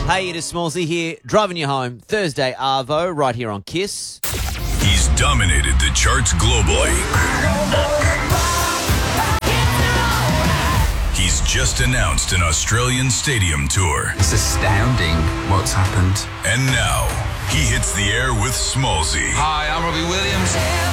Hey, it is Smallsy here, driving you home. Thursday Arvo, right here on Kiss. He's dominated the charts globally. He's just announced an Australian stadium tour. It's astounding what's happened. And now, he hits the air with Smallsy. Hi, I'm Robbie Williams.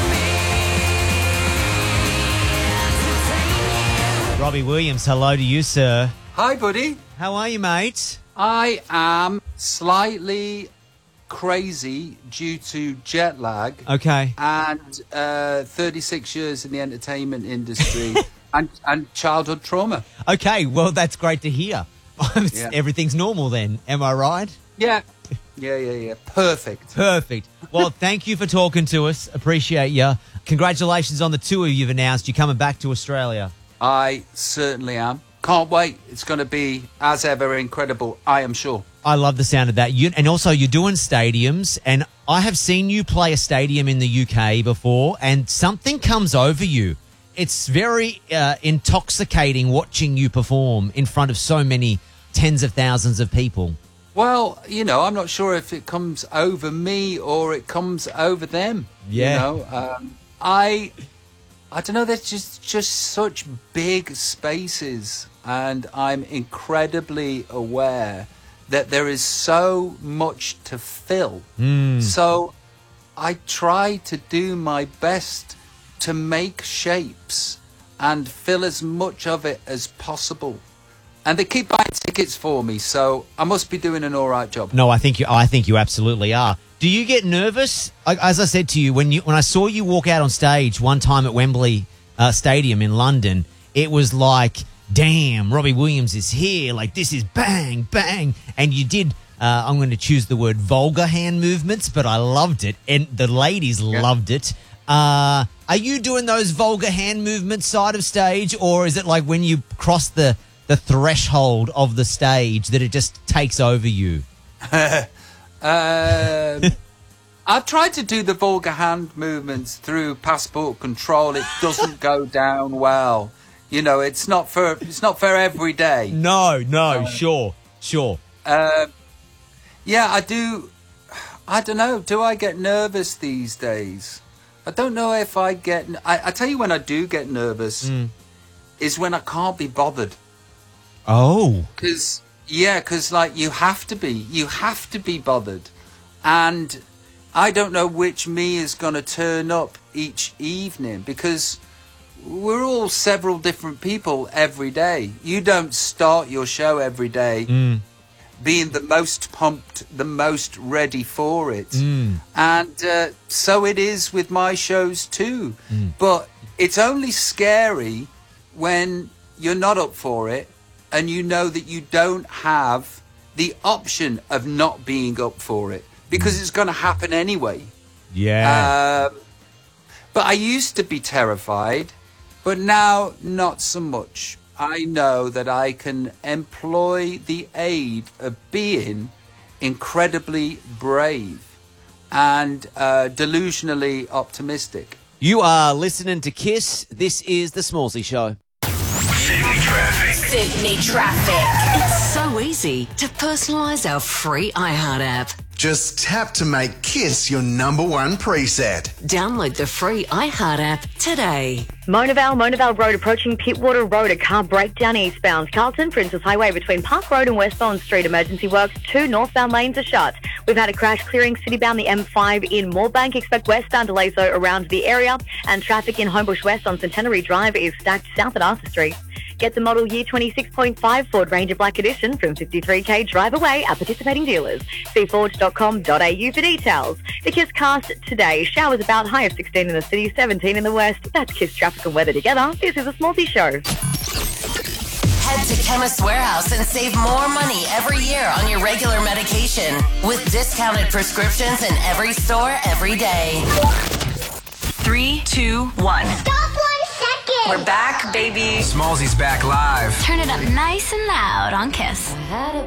Robbie Williams, hello to you, sir. Hi, buddy. How are you, mate? I am slightly crazy due to jet lag Okay. and 36 years in the entertainment industry and childhood trauma. Okay, well, that's great to hear. Yeah. Everything's normal then, am I right? Yeah. Perfect. Perfect. Well, thank you for talking to us. Appreciate you. Congratulations on the tour you've announced. You're coming back to Australia. I certainly am. Can't wait. It's going to be, as ever, incredible, I am sure. I love the sound of that. And also, you're doing stadiums, and I have seen you play a stadium in the UK before, and something comes over you. It's very intoxicating watching you perform in front of so many tens of thousands of people. Well, I'm not sure if it comes over me or it comes over them. Yeah. I don't know. There's just such big spaces, and I'm incredibly aware that there is so much to fill. So I try to do my best to make shapes and fill as much of it as possible. And they keep buying tickets for me, so I must be doing an all right job. No, I think you absolutely are. Do you get nervous? As I said to you, when I saw you walk out on stage one time at Wembley Stadium in London, it was like, damn, Robbie Williams is here. Like, this is bang, bang. And you did, I'm going to choose the word vulgar hand movements, but I loved it. And the ladies loved it. Are you doing those vulgar hand movements side of stage, or is it like when you cross the threshold of the stage that it just takes over you? I've tried to do the vulgar hand movements through passport control. It doesn't go down well. It's not for every day. No, sure. Yeah, I do. I don't know. Do I get nervous these days? I don't know if I get. I tell you when I do get nervous is when I can't be bothered. Oh. Because like you have to be bothered, and I don't know which me is going to turn up each evening, because we're all several different people every day. You don't start your show every day being the most pumped, the most ready for it. And so it is with my shows too. But it's only scary when you're not up for it and you know that you don't have the option of not being up for it, because it's going to happen anyway. Yeah. But I used to be terrified, but now not so much. I know that I can employ the aid of being incredibly brave and delusionally optimistic. You are listening to Kiss. This is The Smallsy Show. Sydney Traffic. It's so easy to personalise our free iHeart app. Just tap to make Kiss your #1 preset. Download the free iHeart app today. Mona Vale Road approaching Pittwater Road. A car breakdown eastbound. Carlton, Princess Highway between Park Road and Westbourne Street. Emergency works. 2 northbound lanes are shut. We've had a crash clearing citybound the M5 in Moorebank. Expect westbound delays though around the area. And traffic in Homebush West on Centenary Drive is stacked south at Arthur Street. Get the model year 26.5 Ford Ranger Black Edition from 53k drive away at participating dealers. See Ford.com.au for details. The Kiss cast today. Showers about, high of 16 in the city, 17 in the west. That's Kiss traffic and weather together. This is a Smallsy Show. Head to Chemist Warehouse and save more money every year on your regular medication with discounted prescriptions in every store every day. 3, 2, 1. Stop 1 second. We're back, baby. Smallsy's back live. Turn it up nice and loud on Kiss.